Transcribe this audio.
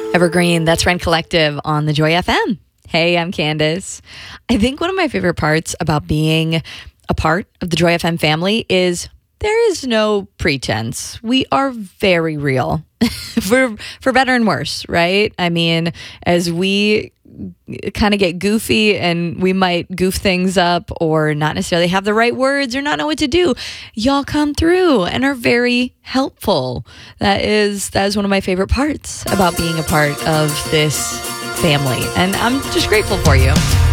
Evergreen, that's Rent Collective on the Joy FM. Hey, I'm Candace. I think one of my favorite parts about being a part of the Joy FM family is there is no pretense. We are very real, for better and worse, right? I mean, as we kind of get goofy and we might goof things up or not necessarily have the right words or not know what to do, y'all come through and are very helpful. That is one of my favorite parts about being a part of this family, and I'm just grateful for you.